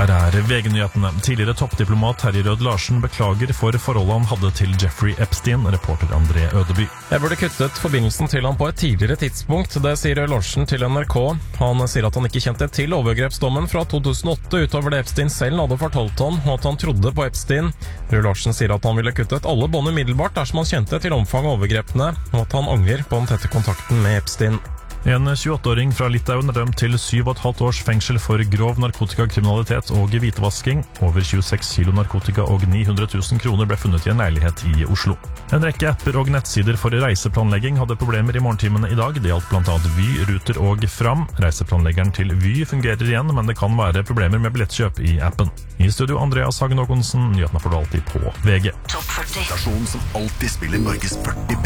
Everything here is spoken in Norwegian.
Her VG-nyhetene. Tidligere toppdiplomat Terje Rød-Larsen beklager for forholdet han hadde til Jeffrey Epstein, reporter André Ødeby. Jeg burde kuttet forbindelsen til han på et tidligere tidspunkt, det sier Rød-Larsen til NRK. Han sier at han ikke kjente til overgrepsdommen fra 2008 utover det Epstein selv hadde fortalt han, og at han trodde på Epstein. Rød-Larsen sier at han ville kuttet alle bånd umiddelbart dersom han kjente til omfang av overgrepene, og at han angrer på den tette kontakten med Epstein. En 28-åring fra Litauen dømt til 7,5 års fengsel for grov narkotikakriminalitet og hvitevasking. Over 26 kilo narkotika og 900 000 kroner ble funnet i en leilighet i Oslo. En rekke apper og nettsider for reiseplanlegging hadde problemer i morgentimene i dag. Det gjaldt blant annet Vy, Ruter og Fram. Reiseplanleggeren til Vy fungerer igjen, men det kan være problemer med billettkjøp i appen. I studio Andreas Hagen Håkonsen, nyhetene får du alltid på VG. Topp 40. Stasjonen som alltid spiller Norges 40